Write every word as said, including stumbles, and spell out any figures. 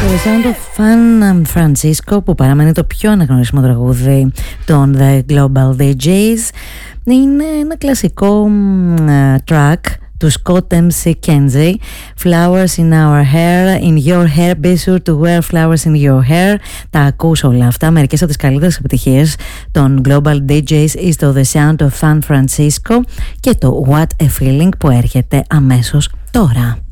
The Sound of San Francisco, που παραμένει το πιο αναγνωρίσιμο τραγούδι των The Global ντι τζέις, είναι ένα κλασικό uh, track του Scott εμ σι Kenzie. Flowers in our hair, in your hair, be sure to wear flowers in your hair. Τα ακούς όλα αυτά. Μερικές από τις καλύτερες επιτυχίες των Global ντι τζέις is το The Sound of San Francisco και το What a Feeling που έρχεται αμέσως τώρα.